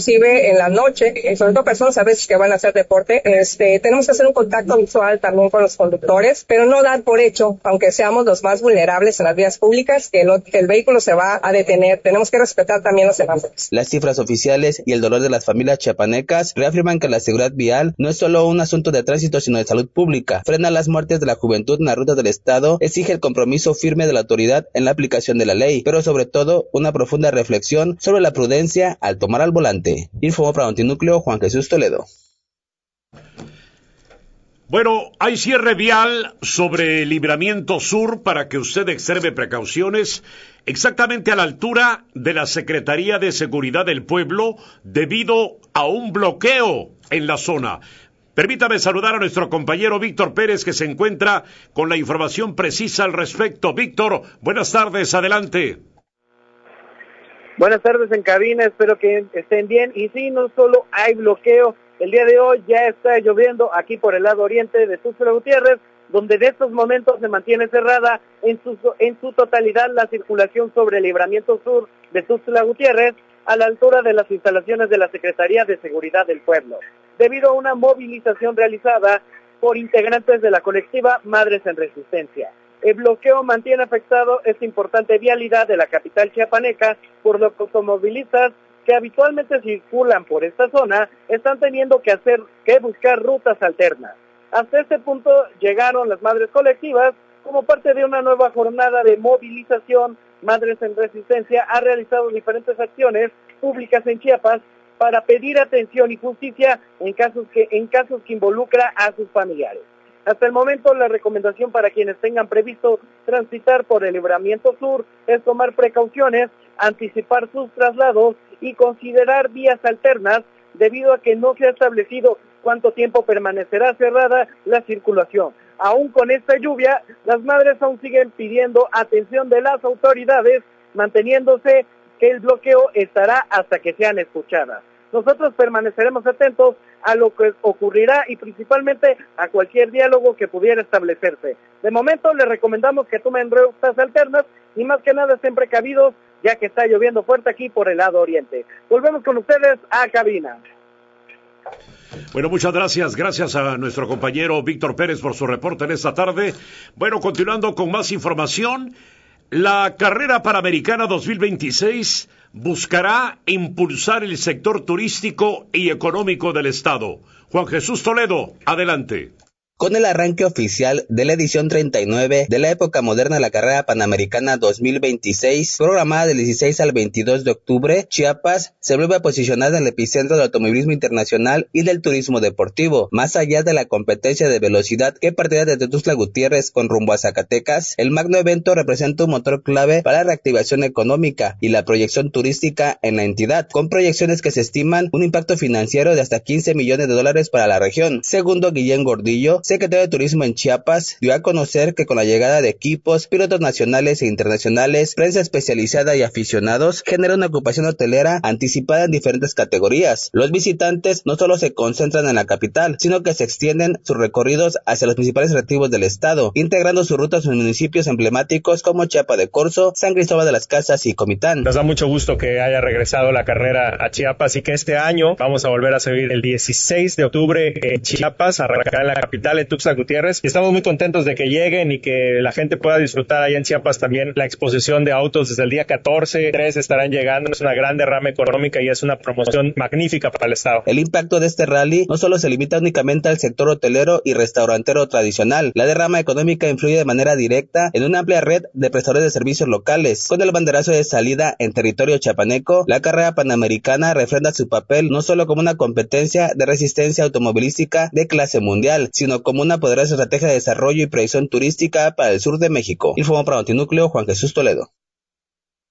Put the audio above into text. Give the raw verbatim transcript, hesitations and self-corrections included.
inclusive en la noche, sobre todo personas a veces que van a hacer deporte, este, tenemos que hacer un contacto visual también con los conductores, pero no dar por hecho, aunque seamos los más vulnerables en las vías públicas, que, lo, que el vehículo se va a detener. Tenemos que respetar también los semáforos. Las cifras oficiales y el dolor de las familias chiapanecas reafirman que la seguridad vial no es solo un asunto de tránsito, sino de salud pública. Frena las muertes de la juventud en las rutas del Estado, exige el compromiso firme de la autoridad en la aplicación de la ley, pero sobre todo una profunda reflexión sobre la prudencia al tomar al volante. Informó para Notinúcleo Juan Jesús Toledo. Bueno, hay cierre vial sobre Libramiento Sur para que usted extreme precauciones exactamente a la altura de la Secretaría de Seguridad del Pueblo debido a un bloqueo en la zona. Permítame saludar a nuestro compañero Víctor Pérez, que se encuentra con la información precisa al respecto. Víctor, buenas tardes, adelante. Buenas tardes en cabina, espero que estén bien. Y sí, no solo hay bloqueo, el día de hoy ya está lloviendo aquí por el lado oriente de Tuxtla Gutiérrez, donde en estos momentos se mantiene cerrada en su, en su totalidad la circulación sobre el Libramiento Sur de Tuxtla Gutiérrez a la altura de las instalaciones de la Secretaría de Seguridad del Pueblo, debido a una movilización realizada por integrantes de la colectiva Madres en Resistencia. El bloqueo mantiene afectado esta importante vialidad de la capital chiapaneca, por lo que automovilistas que habitualmente circulan por esta zona están teniendo que hacer que buscar rutas alternas. Hasta este punto llegaron las madres colectivas como parte de una nueva jornada de movilización. Madres en Resistencia ha realizado diferentes acciones públicas en Chiapas para pedir atención y justicia en casos que en casos que involucra a sus familiares. Hasta el momento, la recomendación para quienes tengan previsto transitar por el Libramiento Sur es tomar precauciones, anticipar sus traslados y considerar vías alternas, debido a que no se ha establecido cuánto tiempo permanecerá cerrada la circulación. Aún con esta lluvia, las madres aún siguen pidiendo atención de las autoridades, manteniéndose que el bloqueo estará hasta que sean escuchadas. Nosotros permaneceremos atentos a lo que ocurrirá y principalmente a cualquier diálogo que pudiera establecerse. De momento les recomendamos que tomen rutas alternas y más que nada estén precavidos, ya que está lloviendo fuerte aquí por el lado oriente. Volvemos con ustedes a cabina. Bueno, muchas gracias, gracias a nuestro compañero Víctor Pérez por su reporte en esta tarde. Bueno, continuando con más información, la carrera panamericana dos mil veintiséis buscará impulsar el sector turístico y económico del estado. Juan Jesús Toledo, adelante. Con el arranque oficial de la edición treinta y nueve de la época moderna de la carrera panamericana dos mil veintiséis, programada del dieciséis al veintidós de octubre, Chiapas se vuelve a posicionar en el epicentro del automovilismo internacional y del turismo deportivo. Más allá de la competencia de velocidad que partirá desde Tuxtla Gutiérrez con rumbo a Zacatecas, el magno evento representa un motor clave para la reactivación económica y la proyección turística en la entidad, con proyecciones que se estiman un impacto financiero de hasta quince millones de dólares para la región. Segundo Guillén Gordillo, secretario de Turismo en Chiapas, dio a conocer que con la llegada de equipos, pilotos nacionales e internacionales, prensa especializada y aficionados, genera una ocupación hotelera anticipada en diferentes categorías. Los visitantes no solo se concentran en la capital, sino que se extienden sus recorridos hacia los principales atractivos del estado, integrando sus rutas en municipios emblemáticos como Chiapa de Corzo, San Cristóbal de las Casas y Comitán. Nos da mucho gusto que haya regresado la carrera a Chiapas y que este año vamos a volver a seguir el dieciséis de octubre en Chiapas, a arrancar en la capital, en Tuxtla Gutiérrez, y estamos muy contentos de que lleguen y que la gente pueda disfrutar allá en Chiapas también la exposición de autos. Desde el día catorce, tres estarán llegando, es una gran derrama económica y es una promoción magnífica para el estado. El impacto de este rally no solo se limita únicamente al sector hotelero y restaurantero tradicional, la derrama económica influye de manera directa en una amplia red de prestadores de servicios locales. Con el banderazo de salida en territorio chiapaneco, la carrera panamericana refrenda su papel no solo como una competencia de resistencia automovilística de clase mundial, sino como una poderosa estrategia de desarrollo y proyección turística para el sur de México. Informó para Notinúcleo Juan Jesús Toledo.